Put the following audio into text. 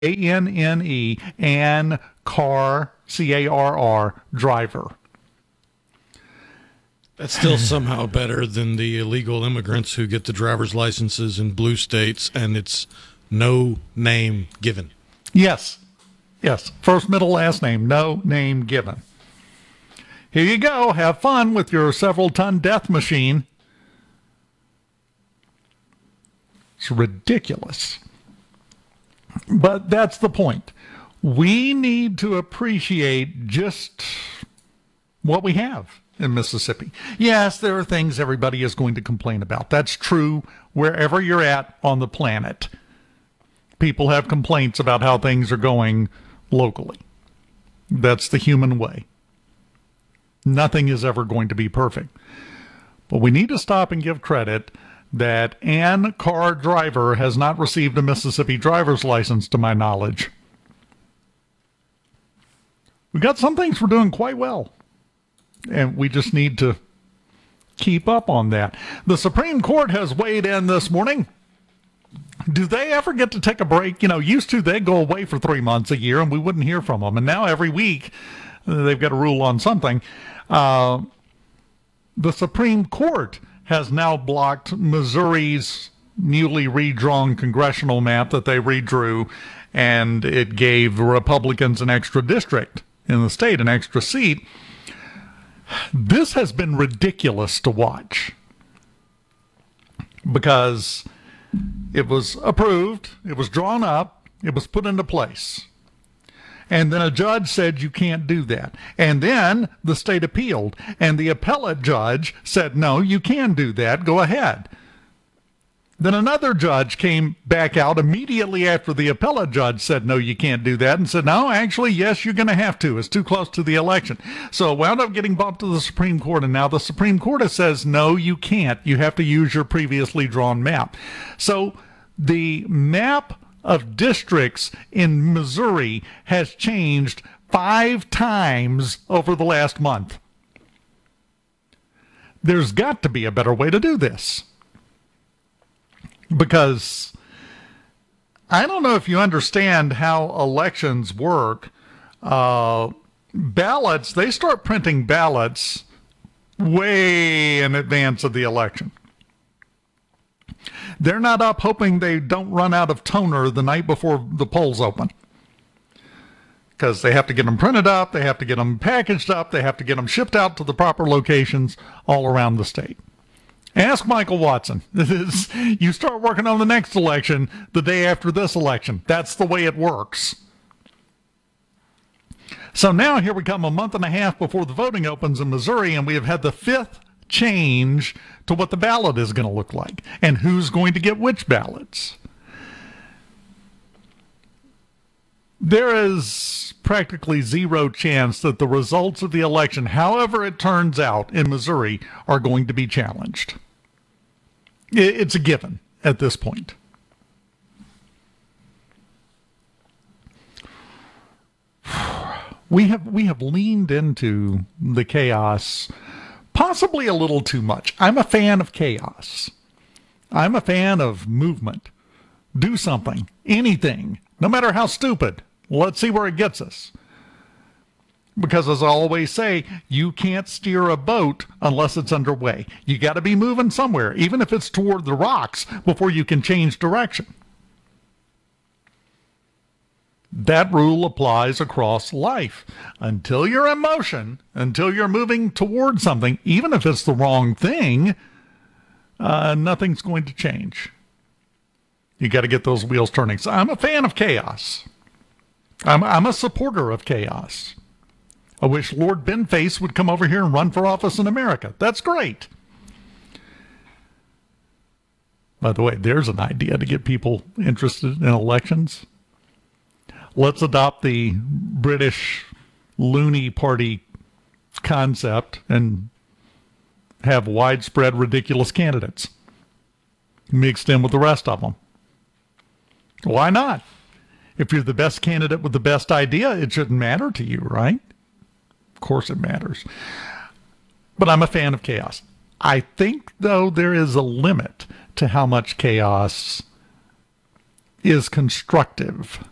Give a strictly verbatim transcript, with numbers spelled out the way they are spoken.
A N N E, and car, C A R R, driver. That's still somehow better than the illegal immigrants who get the driver's licenses in blue states and it's no name given. Yes. Yes. First, middle, last name. No name given. Here you go. Have fun with your several ton death machine. It's ridiculous. But that's the point. We need to appreciate just what we have in Mississippi. Yes, there are things everybody is going to complain about. That's true wherever you're at on the planet. People have complaints about how things are going locally. That's the human way. Nothing is ever going to be perfect. But we need to stop and give credit that Ann Carr Driver has not received a Mississippi driver's license, to my knowledge. We got some things we're doing quite well. And we just need to keep up on that. The Supreme Court has weighed in this morning. Do they ever get to take a break? You know, used to they'd go away for three months a year and we wouldn't hear from them. And now every week uh, they've got to rule on something. Uh, the Supreme Court has now blocked Missouri's newly redrawn congressional map that they redrew, and it gave Republicans an extra district in the state, an extra seat. This has been ridiculous to watch because it was approved, it was drawn up, it was put into place. And then a judge said you can't do that. And then the state appealed, and the appellate judge said, no, you can do that, go ahead. Then another judge came back out immediately after the appellate judge said, no, you can't do that, and said, no, actually, yes, you're going to have to. It's too close to the election. So it wound up getting bumped to the Supreme Court, and now the Supreme Court says, no, you can't. You have to use your previously drawn map. So the map of districts in Missouri has changed five times over the last month. There's got to be a better way to do this. Because I don't know if you understand how elections work. Uh, ballots, they start printing ballots way in advance of the election. They're not up hoping they don't run out of toner the night before the polls open. Because they have to get them printed up, they have to get them packaged up, they have to get them shipped out to the proper locations all around the state. Ask Michael Watson. You start working on the next election the day after this election. That's the way it works. So now here we come a month and a half before the voting opens in Missouri, and we have had the fifth change to what the ballot is going to look like and who's going to get which ballots. There is practically zero chance that the results of the election, however it turns out in Missouri, are going to be challenged. It's a given at this point. We have we have leaned into the chaos possibly a little too much. I'm a fan of chaos. I'm a fan of movement. Do something, anything, no matter how stupid. Let's see where it gets us. Because as I always say, you can't steer a boat unless it's underway. You got to be moving somewhere, even if it's toward the rocks, before you can change direction. That rule applies across life. Until you're in motion, until you're moving toward something, even if it's the wrong thing, uh, nothing's going to change. You got to get those wheels turning. So I'm a fan of chaos. I'm, I'm a supporter of chaos. I wish Lord Benface would come over here and run for office in America. That's great. By the way, there's an idea to get people interested in elections. Let's adopt the British loony party concept and have widespread ridiculous candidates mixed in with the rest of them. Why not? If you're the best candidate with the best idea, it shouldn't matter to you, right? Of course it matters. But I'm a fan of chaos. I think, though, there is a limit to how much chaos is constructive.